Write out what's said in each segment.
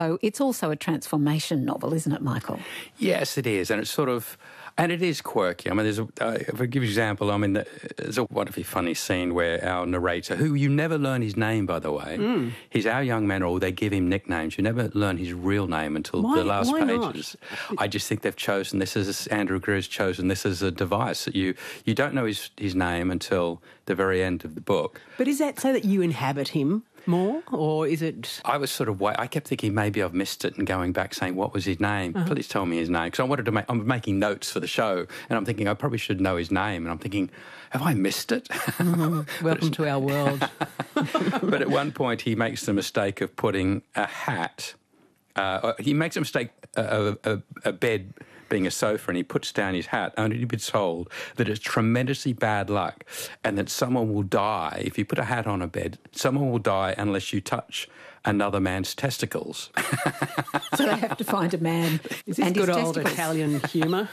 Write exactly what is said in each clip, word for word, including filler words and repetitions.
Oh, it's also a transformation novel, isn't it, Michael? Yes, it is. And it's sort of, and it is quirky. I mean, there's a, uh, if I give you an example, I mean, there's a wonderfully funny scene where our narrator, who you never learn his name, by the way, mm. he's our young man, or they give him nicknames. You never learn his real name until why, the last why pages. Not? I just think they've chosen this as, Andrew Greer's chosen this as a device. That you, you don't know his, his name until the very end of the book. But is that so that you inhabit him more, or is it... I was sort of... I kept thinking maybe I've missed it and going back saying, what was his name? Uh-huh. Please tell me his name. Because I wanted to make... I'm making notes for the show, and I'm thinking I probably should know his name, and I'm thinking, have I missed it? Mm-hmm. Welcome to our world. But at one point he makes the mistake of putting a hat... Uh, he makes a mistake of a, a, a bed... being a sofa, and he puts down his hat, only to be told that it's tremendously bad luck and that someone will die. If you put a hat on a bed, someone will die unless you touch another man's testicles. So they have to find a man. Is this and good his old testicles. Italian humour?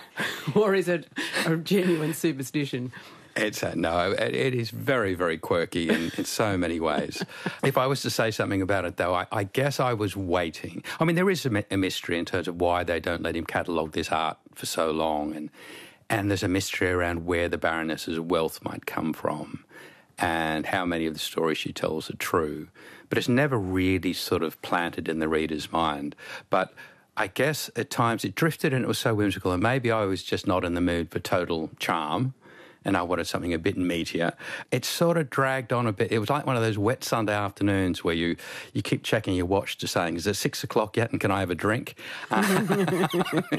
Or is it a genuine superstition? It's a, no, it, it is very, very quirky in, in so many ways. If I was to say something about it, though, I, I guess I was waiting. I mean, there is a, a mystery in terms of why they don't let him catalogue this art for so long, and and there's a mystery around where the Baroness's wealth might come from and how many of the stories she tells are true. But it's never really sort of planted in the reader's mind. But I guess at times it drifted and it was so whimsical, and maybe I was just not in the mood for total charm, and I wanted something a bit meatier. It sort of dragged on a bit. It was like one of those wet Sunday afternoons where you, you keep checking your watch to saying, is it six o'clock yet and can I have a drink? Uh,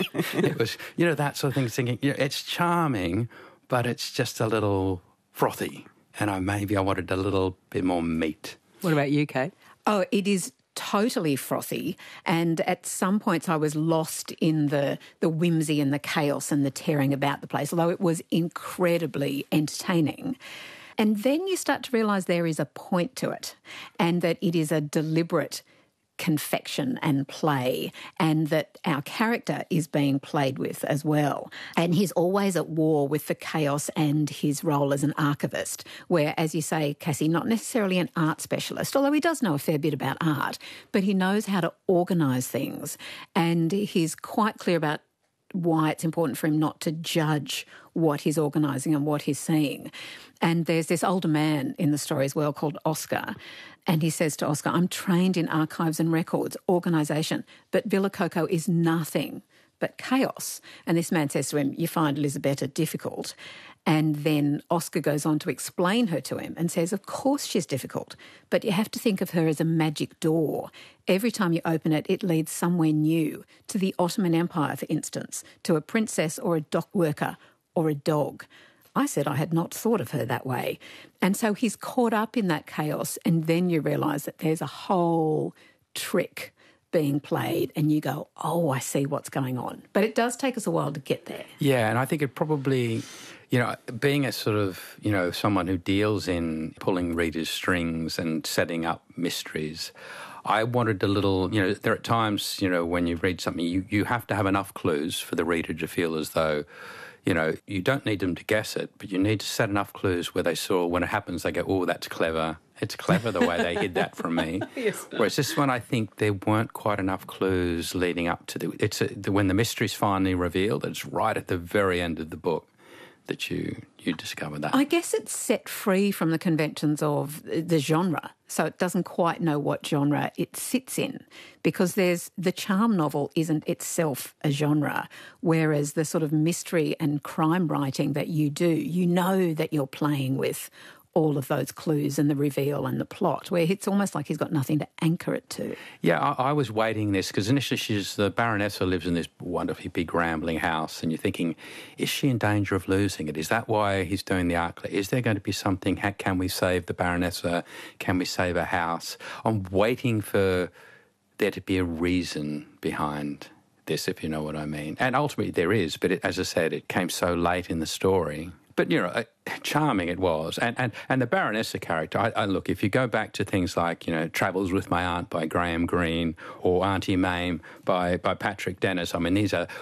it was, you know, that sort of thing, thinking, you know, it's charming, but it's just a little frothy. And I maybe I wanted a little bit more meat. What about you, Kate? Oh, it is totally frothy, and at some points I was lost in the the whimsy and the chaos and the tearing about the place, although it was incredibly entertaining. And then you start to realise there is a point to it, and that it is a deliberate confection and play, and that our character is being played with as well. And he's always at war with the chaos and his role as an archivist, where, as you say, Cassie, not necessarily an art specialist, although he does know a fair bit about art, but he knows how to organise things, and he's quite clear about why it's important for him not to judge what he's organising and what he's seeing. And there's this older man in the story as well called Oscar, and he says to Oscar, I'm trained in archives and records, organisation, but Villa Coco is nothing but chaos. And this man says to him, you find Lisabetta difficult. And then Oscar goes on to explain her to him and says, of course she's difficult, but you have to think of her as a magic door. Every time you open it, it leads somewhere new, to the Ottoman Empire, for instance, to a princess or a dock worker or a dog. I said I had not thought of her that way. And so he's caught up in that chaos, and then you realise that there's a whole trick being played, and you go, oh, I see what's going on. But it does take us a while to get there. Yeah, and I think it probably, you know, being a sort of, you know, someone who deals in pulling readers' strings and setting up mysteries, I wanted a little, you know, there are times, you know, when you read something, you, you have to have enough clues for the reader to feel as though, you know, you don't need them to guess it, but you need to set enough clues where they saw, when it happens, they go, oh, that's clever. It's clever the way they hid that from me. Yes. Whereas this one, I think there weren't quite enough clues leading up to the... It's a, the, when the mystery's finally revealed, it's right at the very end of the book that you you discover that. I guess it's set free from the conventions of the genre, so it doesn't quite know what genre it sits in, because there's the charm novel isn't itself a genre, whereas the sort of mystery and crime writing that you do, you know that you're playing with all of those clues and the reveal and the plot, where it's almost like he's got nothing to anchor it to. Yeah, I, I was waiting this, because initially she's, the Baronessa lives in this wonderfully big rambling house, and you're thinking, is she in danger of losing it? Is that why he's doing the art? Is there going to be something? How, can we save the Baronessa? Can we save her house? I'm waiting for there to be a reason behind this, if you know what I mean. And ultimately there is, but it, as I said, it came so late in the story. But, you know, uh, charming it was. And, and, and the Baronessa character, I, I look, if you go back to things like, you know, Travels with My Aunt by Graham Greene or Auntie Mame by, by Patrick Dennis, I mean, these are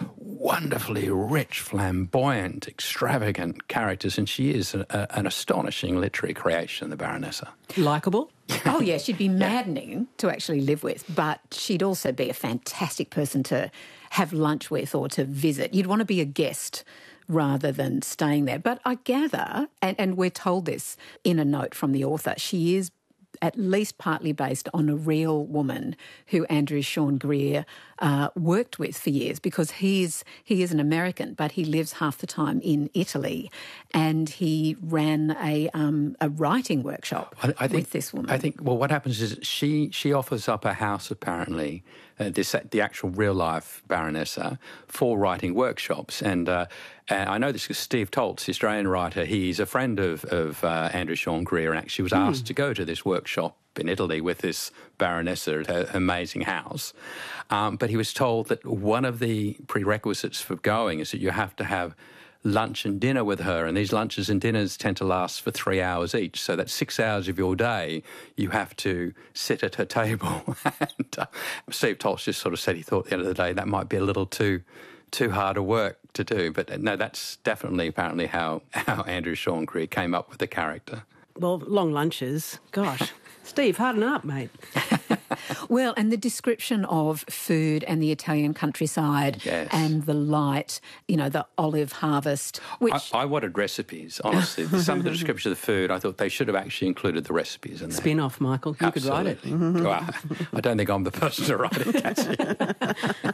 wonderfully rich, flamboyant, extravagant characters, and she is a, a, an astonishing literary creation, the Baronessa. Likeable? Oh, yeah, she'd be maddening to actually live with, but she'd also be a fantastic person to have lunch with or to visit. You'd want to be a guest rather than staying there. But I gather, and, and we're told this in a note from the author, she is at least partly based on a real woman who Andrew Sean Greer uh, worked with for years, because he is, he is an American, but he lives half the time in Italy, and he ran a um, a writing workshop I, I think, with this woman. I think, well, what happens is she, she offers up a house, apparently, uh, this the actual real-life Baronessa, for writing workshops. And uh, And I know this because Steve Toltz, the Australian writer, he's a friend of, of uh, Andrew Sean Greer, and actually was asked mm. to go to this workshop in Italy with this Baronessa at her amazing house. Um, but he was told that one of the prerequisites for going is that you have to have lunch and dinner with her, and these lunches and dinners tend to last for three hours each. So that's six hours of your day you have to sit at her table. and uh, Steve Toltz just sort of said he thought at the end of the day that might be a little too... too hard a work to do. But no, that's definitely apparently how, how Andrew Sean Greer came up with the character. Well, long lunches. Gosh. Steve, harden up, mate. Well, and the description of food and the Italian countryside yes. and the light, you know, the olive harvest, which... I, I wanted recipes, honestly. Some of the description of the food, I thought they should have actually included the recipes in there. Spin-off, Michael. You Absolutely. could write it. Well, I don't think I'm the person to write it, Cassie.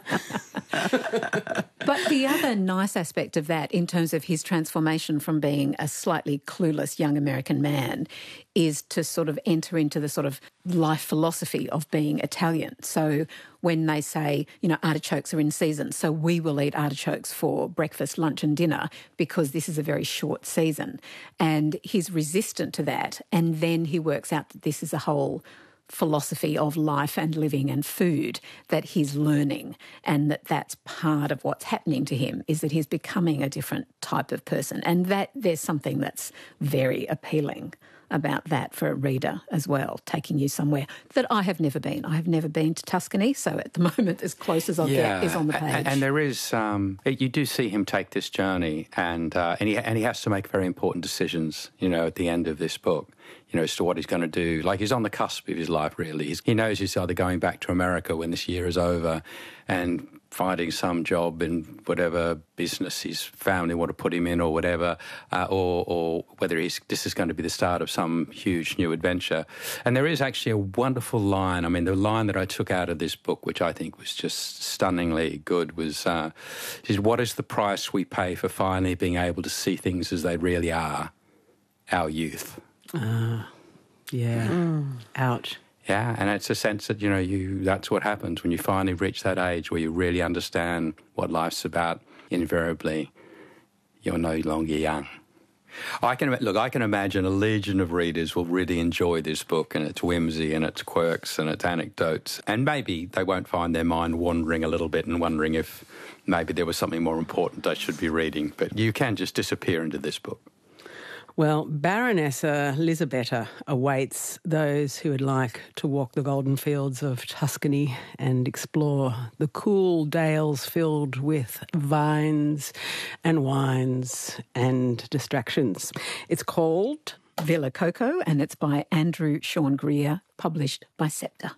But the other nice aspect of that, in terms of his transformation from being a slightly clueless young American man, is to sort of enter into the sort of life philosophy of being Italian. So when they say, you know, artichokes are in season, so we will eat artichokes for breakfast, lunch and dinner because this is a very short season. And he's resistant to that. And then he works out that this is a whole philosophy of life and living and food that he's learning, and that that's part of what's happening to him, is that he's becoming a different type of person. And that there's something that's very appealing about that for a reader as well, taking you somewhere that I have never been. I have never been to Tuscany, so at the moment as close as I'll yeah. get is on the page. And, and there is, um, you do see him take this journey, and uh, and he and he has to make very important decisions, you know, at the end of this book, you know, as to what he's going to do. Like, he's on the cusp of his life, really. He's, he knows he's either going back to America when this year is over and finding some job in whatever business his family want to put him in or whatever, uh, or, or whether he's, this is going to be the start of some huge new adventure. And there is actually a wonderful line. I mean, the line that I took out of this book, which I think was just stunningly good, was, uh, is, what is the price we pay for finally being able to see things as they really are? Our youth. Ah, uh, yeah. Mm. Ouch. Yeah, and it's a sense that, you know, you that's what happens when you finally reach that age where you really understand what life's about. Invariably, you're no longer young. I can look. I can imagine a legion of readers will really enjoy this book and its whimsy and its quirks and its anecdotes, and maybe they won't find their mind wandering a little bit and wondering if maybe there was something more important I should be reading. But you can just disappear into this book. Well, Baronessa Lisabetta awaits those who would like to walk the golden fields of Tuscany and explore the cool dales filled with vines and wines and distractions. It's called Villa Coco, and it's by Andrew Sean Greer, published by Sceptre.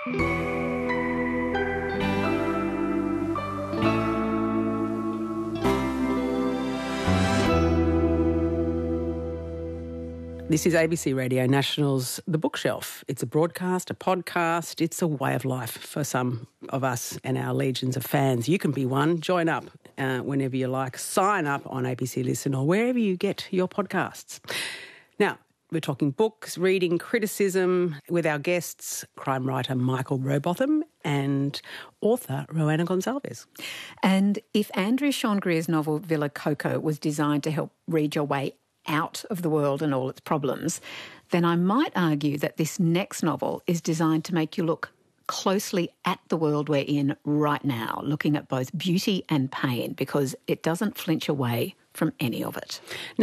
This is A B C Radio National's The Bookshelf. It's a broadcast, a podcast. It's a way of life for some of us and our legions of fans. You can be one. Join up uh, whenever you like. Sign up on A B C Listen or wherever you get your podcasts. Now, we're talking books, reading, criticism with our guests, crime writer Michael Robotham and author Rowena Gonsalves. And if Andrew Sean Greer's novel Villa Coco was designed to help read your way out of the world and all its problems, then I might argue that this next novel is designed to make you look closely at the world we're in right now, looking at both beauty and pain, because it doesn't flinch away from any of it. Now,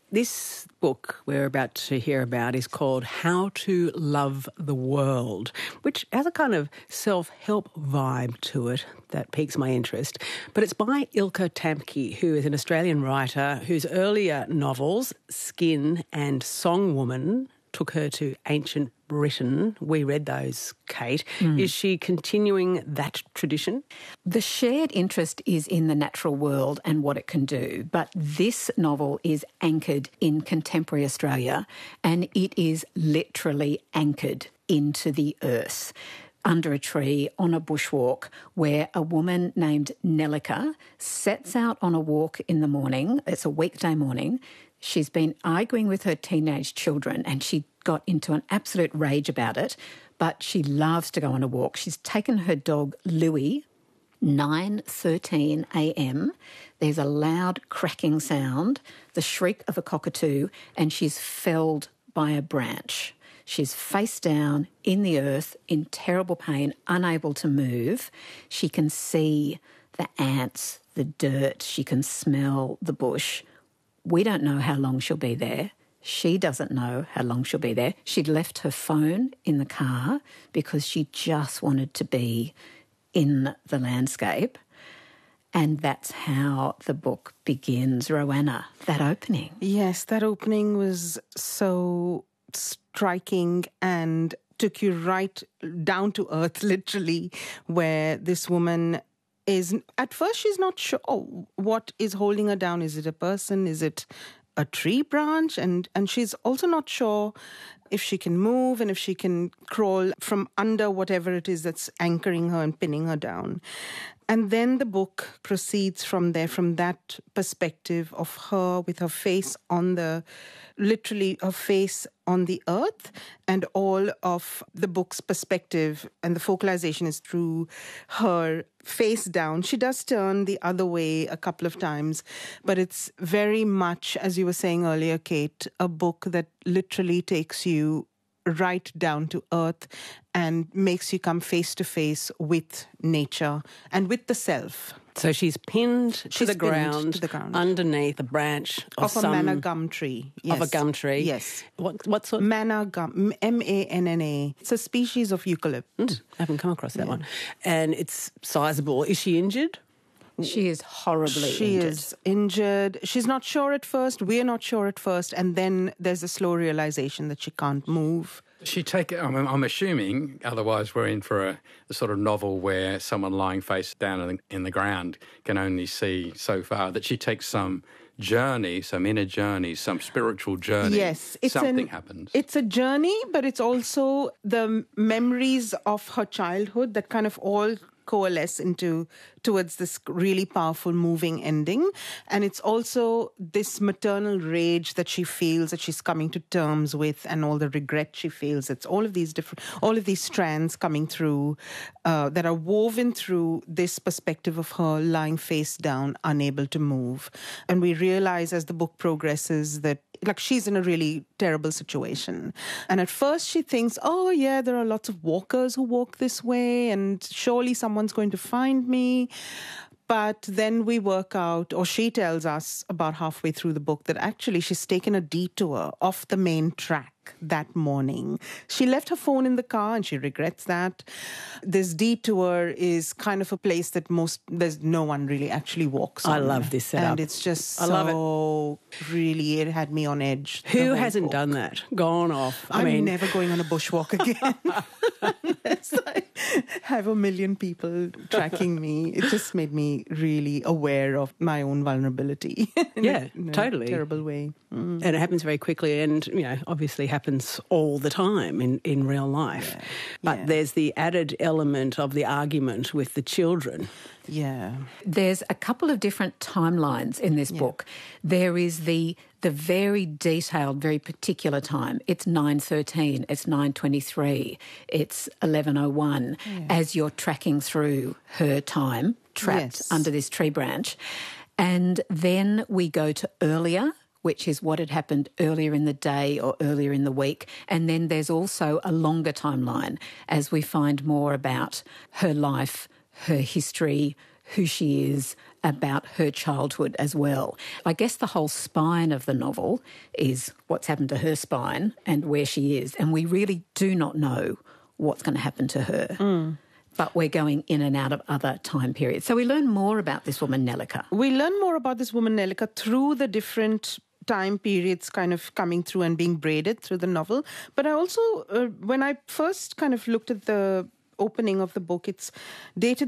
This book we're about to hear about is called How to Love the World, which has a kind of self-help vibe to it that piques my interest. But it's by Ilke Tamke, who is an Australian writer whose earlier novels, Skin and Songwoman, took her to ancient Britain. We read those, Kate. Mm. Is she continuing that tradition? The shared interest is in the natural world and what it can do, but this novel is anchored in contemporary Australia, and it is literally anchored into the earth, under a tree on a bushwalk, where a woman named Nellika sets out on a walk in the morning. It's a weekday morning. She's been arguing with her teenage children and she got into an absolute rage about it, but she loves to go on a walk. She's taken her dog Louie, nine thirteen a.m. There's a loud cracking sound, the shriek of a cockatoo, and she's felled by a branch. She's face down in the earth in terrible pain, unable to move. She can see the ants, the dirt, she can smell the bush. We don't know how long she'll be there. She doesn't know how long she'll be there. She'd left her phone in the car because she just wanted to be in the landscape. And that's how the book begins. Roanna, that opening. Yes, that opening was so striking and took you right down to earth, literally, where this woman is, at first she's not sure what is holding her down. Is it a person? Is it a tree branch? And and she's also not sure if she can move and if she can crawl from under whatever it is that's anchoring her and pinning her down. And then the book proceeds from there, from that perspective of her with her face on the, literally her face on the earth, and all of the book's perspective and the focalization is through her face down. She does turn the other way a couple of times, but it's very much, as you were saying earlier, Kate, a book that literally takes you right down to earth and makes you come face to face with nature and with the self. So she's pinned, she's to, the pinned ground, to the ground underneath a branch of, of some, a manna gum tree. Yes. Of a gum tree. Yes. What, what sort? Manna gum, M A N N A. It's a species of eucalypt. Mm, I haven't come across that yeah. one. And it's sizable. Is she injured? She is horribly she injured. She is injured. She's not sure at first. We're not sure at first. And then there's a slow realization that she can't move. She take it. I'm, I'm assuming, otherwise we're in for a, a sort of novel where someone lying face down in the, in the ground can only see so far. That she takes some journey, some inner journey, some spiritual journey. Yes, it's something an, happens. It's a journey, but it's also the memories of her childhood that kind of all coalesce into towards this really powerful, moving ending. And it's also this maternal rage that she feels, that she's coming to terms with, and all the regret she feels. It's all of these different, all of these strands coming through uh, that are woven through this perspective of her lying face down, unable to move. And we realize as the book progresses that, like, she's in a really terrible situation. And at first she thinks, oh yeah, there are lots of walkers who walk this way, and surely someone's going to find me. But then we work out, or she tells us about halfway through the book, that actually she's taken a detour off the main track that morning. She left her phone in the car and she regrets that. This detour is kind of a place that most, there's no one really actually walks on. I love this setup. And it's just I so, love it. really, it had me on edge. Who hasn't book. done that? Gone off. I I'm mean, never going on a bushwalk again. Unless I have a million people tracking me. It just made me really aware of my own vulnerability. in yeah, a, in a totally. terrible way. Mm. And it happens very quickly, and, you know, obviously happens all the time in, in real life. Yeah. But yeah. there's the added element of the argument with the children. Yeah. There's a couple of different timelines in this yeah. book. There is the the very detailed, very particular time. It's nine thirteen, it's nine twenty-three, it's eleven oh one, yeah. as you're tracking through her time, trapped yes. under this tree branch. And then we go to earlier, which is what had happened earlier in the day or earlier in the week. And then there's also a longer timeline as we find more about her life, her history, who she is, about her childhood as well. I guess the whole spine of the novel is what's happened to her spine and where she is, and we really do not know what's going to happen to her. Mm. But we're going in and out of other time periods. So we learn more about this woman, Nellika. We learn more about this woman, Nellika, through the different time periods kind of coming through and being braided through the novel. But I also, uh, when I first kind of looked at the opening of the book, it's dated